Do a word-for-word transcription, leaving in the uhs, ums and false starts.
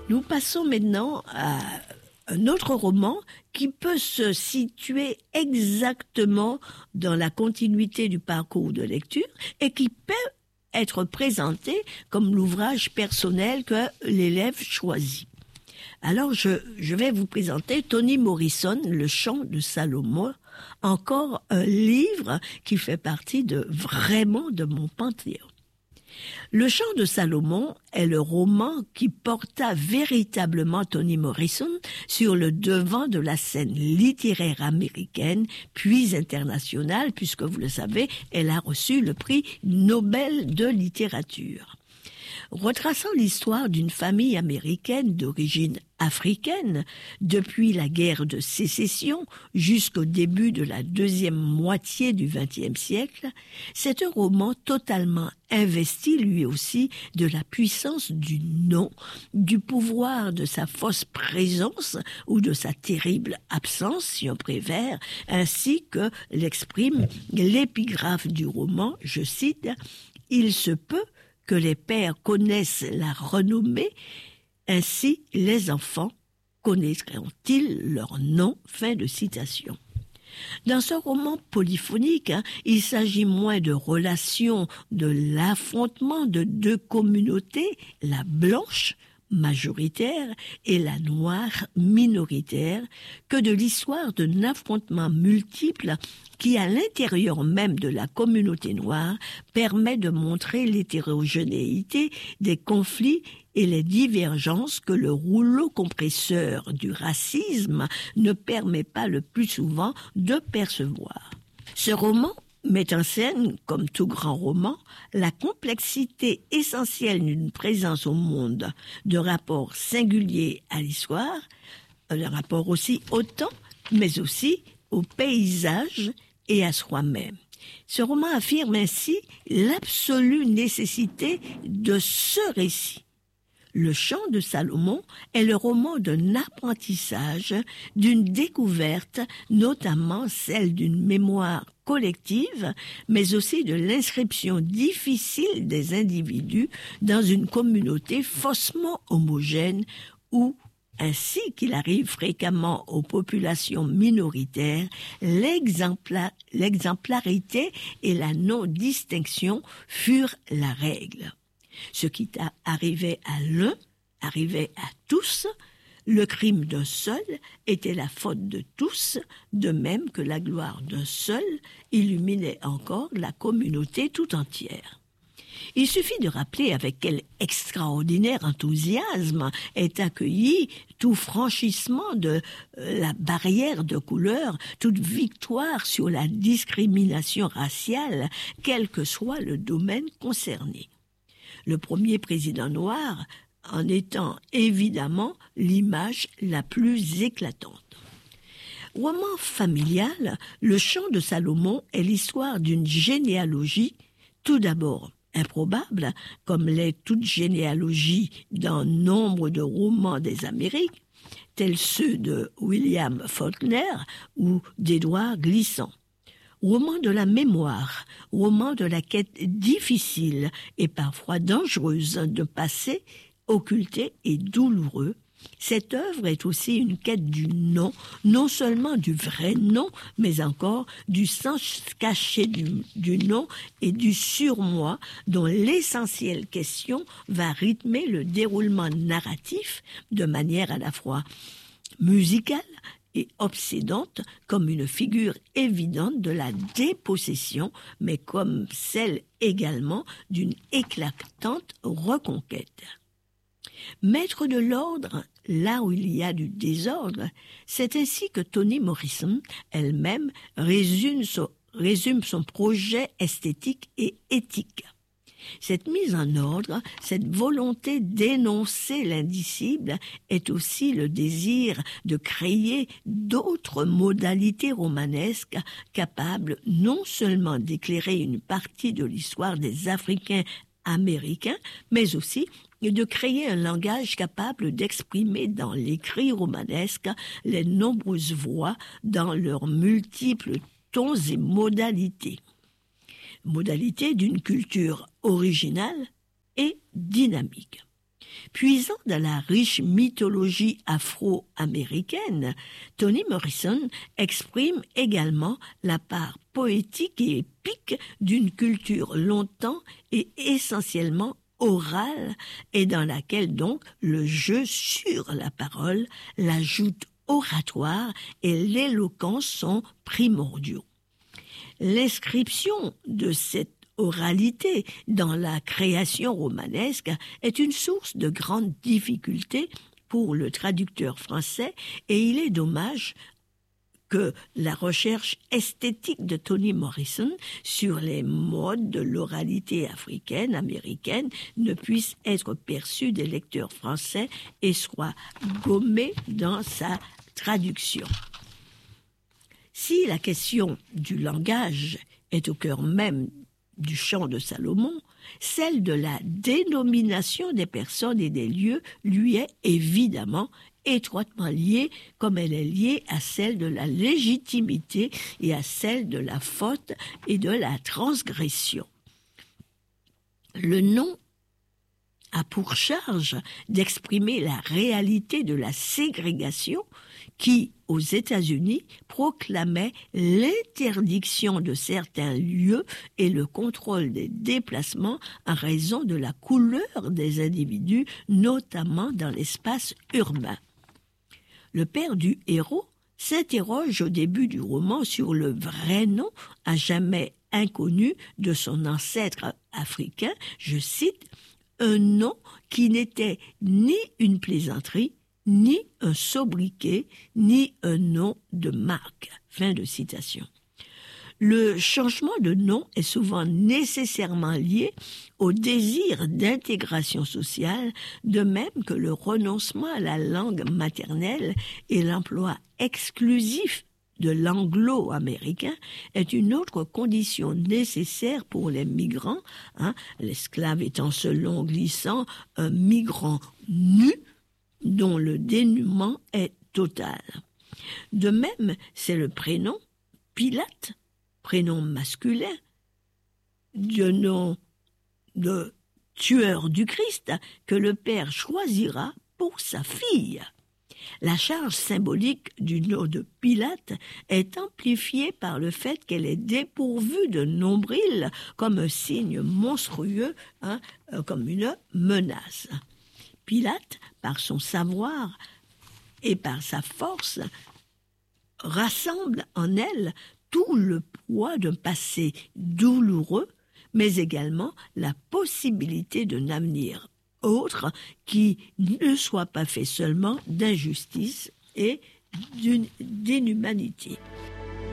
Nous passons maintenant à un autre roman qui peut se situer exactement dans la continuité du parcours de lecture et qui peut être présenté comme l'ouvrage personnel que l'élève choisit. Alors, je, je vais vous présenter Toni Morrison, Le Chant de Salomon, encore un livre qui fait partie de vraiment de mon panthéon. Le Chant de Salomon est le roman qui porta véritablement Toni Morrison sur le devant de la scène littéraire américaine, puis internationale, puisque vous le savez, elle a reçu le prix Nobel de littérature. Retraçant l'histoire d'une famille américaine d'origine africaine, depuis la guerre de sécession jusqu'au début de la deuxième moitié du vingtième siècle, c'est un roman totalement investi lui aussi de la puissance du nom, du pouvoir de sa fausse présence ou de sa terrible absence, si on préfère, ainsi que l'exprime l'épigraphe du roman, je cite, « Il se peut que les pères connaissent la renommée, ainsi les enfants connaîtront-ils leur nom ?» Fin de citation. Dans ce roman polyphonique, hein, il s'agit moins de relations, de l'affrontement de deux communautés, la blanche majoritaire et la noire minoritaire, que de l'histoire d'un affrontement multiple qui, à l'intérieur même de la communauté noire, permet de montrer l'hétérogénéité des conflits et les divergences que le rouleau compresseur du racisme ne permet pas le plus souvent de percevoir. Ce roman met en scène, comme tout grand roman, la complexité essentielle d'une présence au monde, de rapports singuliers à l'histoire, de rapport aussi au temps, mais aussi au paysage et à soi-même. Ce roman affirme ainsi l'absolue nécessité de ce récit. Le Chant de Salomon est le roman d'un apprentissage, d'une découverte, notamment celle d'une mémoire collective, mais aussi de l'inscription difficile des individus dans une communauté faussement homogène où, ainsi qu'il arrive fréquemment aux populations minoritaires, l'exempla- l'exemplarité et la non-distinction furent la règle. Ce qui arrivait à l'un arrivait à tous. Le crime d'un seul était la faute de tous, de même que la gloire d'un seul illuminait encore la communauté tout entière. Il suffit de rappeler avec quel extraordinaire enthousiasme est accueilli tout franchissement de la barrière de couleur, toute victoire sur la discrimination raciale, quel que soit le domaine concerné. Le premier président noir en étant évidemment l'image la plus éclatante. Roman familial, Le Chant de Salomon est l'histoire d'une généalogie, tout d'abord improbable, comme l'est toute généalogie dans nombre de romans des Amériques, tels ceux de William Faulkner ou d'Édouard Glissant. Roman de la mémoire, roman de la quête difficile et parfois dangereuse de passé occulté et douloureux, cette œuvre est aussi une quête du nom, non seulement du vrai nom, mais encore du sens caché du, du nom et du surmoi dont l'essentielle question va rythmer le déroulement narratif de manière à la fois musicale et obsédante, comme une figure évidente de la dépossession, mais comme celle également d'une éclatante reconquête. Maître de l'ordre, là où il y a du désordre, c'est ainsi que Toni Morrison elle-même résume son, résume son projet esthétique et éthique. Cette mise en ordre, cette volonté d'énoncer l'indicible est aussi le désir de créer d'autres modalités romanesques capables non seulement d'éclairer une partie de l'histoire des Africains américains, mais aussi de créer un langage capable d'exprimer dans l'écrit romanesque les nombreuses voix dans leurs multiples tons et modalités. Modalité d'une culture originale et dynamique. Puisant dans la riche mythologie afro-américaine, Toni Morrison exprime également la part poétique et épique d'une culture longtemps et essentiellement orale et dans laquelle donc le jeu sur la parole, l'ajout oratoire et l'éloquence sont primordiaux. L'inscription de cette oralité dans la création romanesque est une source de grandes difficultés pour le traducteur français et il est dommage que la recherche esthétique de Toni Morrison sur les modes de l'oralité africaine, américaine, ne puisse être perçue des lecteurs français et soit gommée dans sa traduction. Si la question du langage est au cœur même du chant de Salomon, celle de la dénomination des personnes et des lieux lui est évidemment étroitement liée, comme elle est liée à celle de la légitimité et à celle de la faute et de la transgression. Le nom a pour charge d'exprimer la réalité de la ségrégation qui, aux États-Unis, proclamait l'interdiction de certains lieux et le contrôle des déplacements en raison de la couleur des individus, notamment dans l'espace urbain. Le père du héros s'interroge au début du roman sur le vrai nom à jamais inconnu de son ancêtre africain, je cite, « un nom qui n'était ni une plaisanterie, ni un sobriquet, ni un nom de marque. » Fin de citation. Le changement de nom est souvent nécessairement lié au désir d'intégration sociale, de même que le renoncement à la langue maternelle et l'emploi exclusif de l'anglo-américain est une autre condition nécessaire pour les migrants, hein, l'esclave étant selon Glissant un migrant nu dont le dénuement est total. De même, c'est le prénom Pilate, prénom masculin, de nom de tueur du Christ que le père choisira pour sa fille. La charge symbolique du nom de Pilate est amplifiée par le fait qu'elle est dépourvue de nombril comme un signe monstrueux, hein, comme une menace. Pilate, par son savoir et par sa force, rassemble en elle tout le poids d'un passé douloureux, mais également la possibilité d'un avenir autre qui ne soit pas fait seulement d'injustice et d'une d'inhumanité.